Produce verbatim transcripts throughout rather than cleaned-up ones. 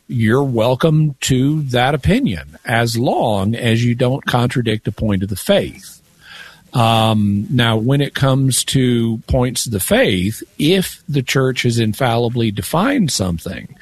you're welcome to that opinion as long as you don't contradict a point of the faith. Um, now, when it comes to points of the faith, if the church has infallibly defined something,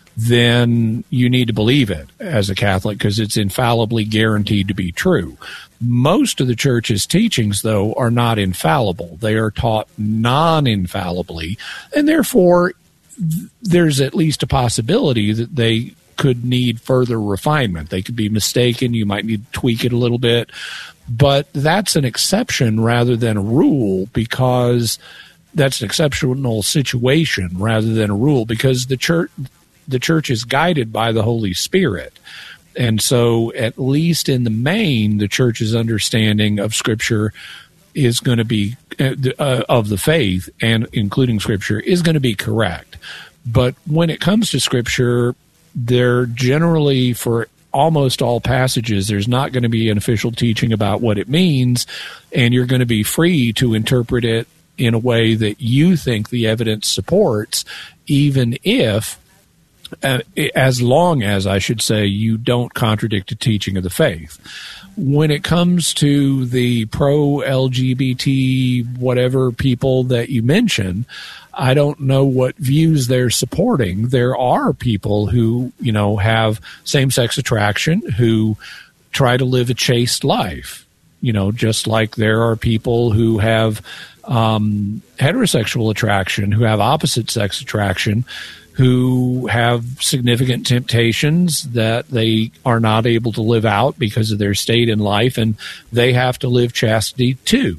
then you need to believe it as a Catholic because it's infallibly guaranteed to be true. Most of the church's teachings, though, are not infallible. They are taught non-infallibly, and therefore there's at least a possibility that they could need further refinement. They could be mistaken. You might need to tweak it a little bit. But that's an exception rather than a rule, because that's an exceptional situation rather than a rule, because the church the church is guided by the Holy Spirit. And so at least in the main, the church's understanding of Scripture is going to be, uh, of the faith, and including Scripture, is going to be correct. But when it comes to Scripture, they're generally, for almost all passages, there's not going to be an official teaching about what it means, and you're going to be free to interpret it in a way that you think the evidence supports, even if, uh, as long as, I should say, you don't contradict the teaching of the faith. When it comes to the pro-L G B T whatever people that you mention, I don't know what views they're supporting. There are people who, you know, have same-sex attraction, who try to live a chaste life, you know, just like there are people who have um, heterosexual attraction, who have opposite-sex attraction, who have significant temptations that they are not able to live out because of their state in life, and they have to live chastity too.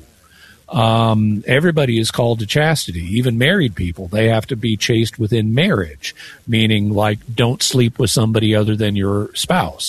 Um, everybody is called to chastity, even married people. They have to be chaste within marriage, meaning like don't sleep with somebody other than your spouse.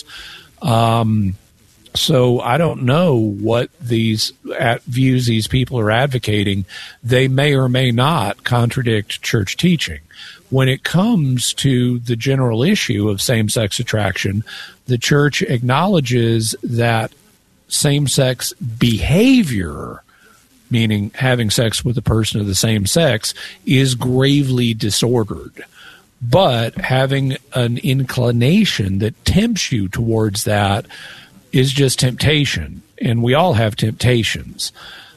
Um, so I don't know what these at, views these people are advocating. They may or may not contradict church teaching. When it comes to the general issue of same-sex attraction, the church acknowledges that same-sex behavior, meaning having sex with a person of the same sex, is gravely disordered. But having an inclination that tempts you towards that is just temptation, and we all have temptations.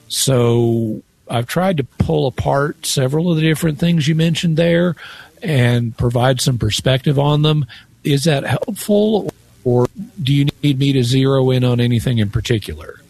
So I've tried to pull apart several of the different things you mentioned there and provide some perspective on them. Is that helpful, or do you need me to zero in on anything in particular?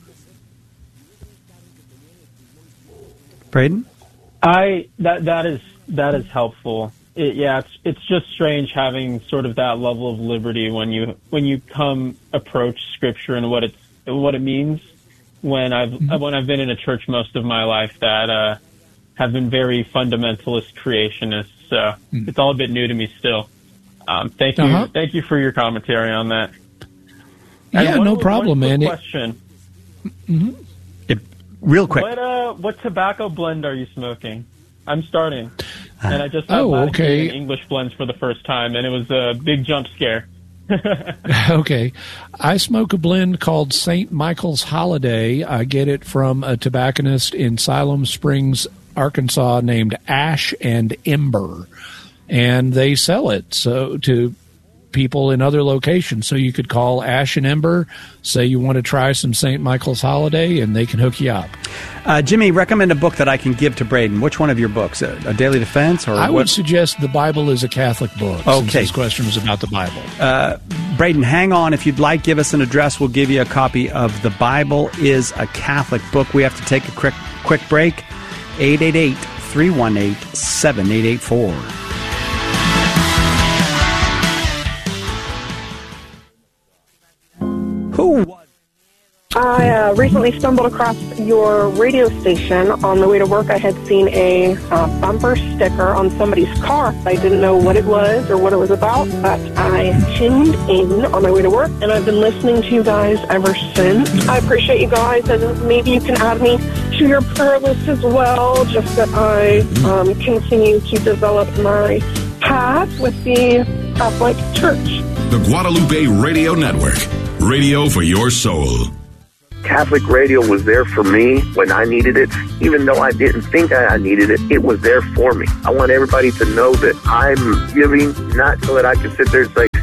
Braden? I that that is that is helpful. It, yeah, it's it's just strange having sort of that level of liberty when you when you come approach Scripture and what it's what it means. When I've mm-hmm. when I've been in a church most of my life that uh, have been very fundamentalist creationists, so mm-hmm. it's all a bit new to me still. Um, thank you, uh-huh. thank you for your commentary on that. Yeah, one, no problem, one man. Question. Mm-hmm. It, real quick. What uh, what tobacco blend are you smoking? I'm starting, and I just oh, okay. English blends for the first time, and it was a big jump scare. Okay. I smoke a blend called Saint Michael's Holiday. I get it from a tobacconist in Siloam Springs, Arkansas, named Ash and Ember. And they sell it so to people in other locations. So you could call Ash and Ember, say you want to try some Saint Michael's Holiday, and they can hook you up. Uh, Jimmy, recommend a book that I can give to Braden. Which one of your books? A, a Daily Defense? Or I what? would suggest The Bible is a Catholic book. Okay. Since this question was about the Bible. Uh, Braden, hang on. If you'd like, give us an address. We'll give you a copy of The Bible is a Catholic book. We have to take a quick, quick break. eight eight eight, three one eight, seven eight eight four. Who was? I uh, recently stumbled across your radio station. On the way to work, I had seen a uh, bumper sticker on somebody's car. I didn't know what it was or what it was about, but I tuned in on my way to work, and I've been listening to you guys ever since. I appreciate you guys, and maybe you can add me to your prayer list as well, just that I um, continue to develop my path with the Catholic Church. The Guadalupe Radio Network. Radio for your soul. Catholic radio was there for me when I needed it. Even though I didn't think I needed it, it was there for me. I want everybody to know that I'm giving, not so that I can sit there and say,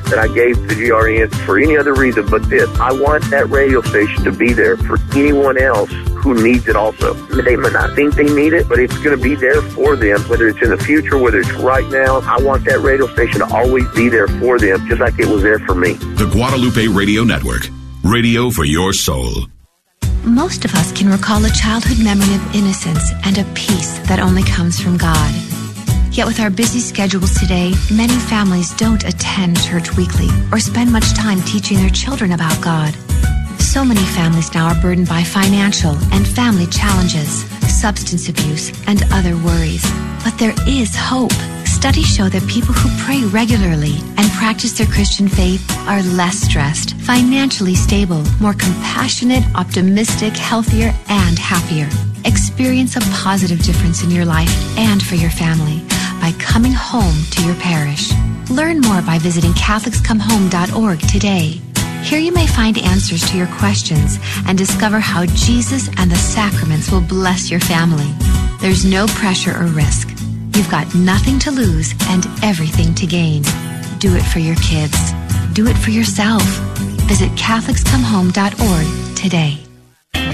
that I gave to G R N for any other reason but this. I want that radio station to be there for anyone else who needs it also. They might not think they need it, but it's going to be there for them, whether it's in the future, whether it's right now. I want that radio station to always be there for them, just like it was there for me. The Guadalupe Radio Network. Radio for your soul. Most of us can recall a childhood memory of innocence and a peace that only comes from God. Yet with our busy schedules today, many families don't attend church weekly or spend much time teaching their children about God. So many families now are burdened by financial and family challenges, substance abuse, and other worries. But there is hope. Studies show that people who pray regularly and practice their Christian faith are less stressed, financially stable, more compassionate, optimistic, healthier, and happier. Experience a positive difference in your life and for your family by coming home to your parish. Learn more by visiting Catholics Come Home dot org today. Here you may find answers to your questions and discover how Jesus and the sacraments will bless your family. There's no pressure or risk. You've got nothing to lose and everything to gain. Do it for your kids. Do it for yourself. Visit Catholics Come Home dot org today.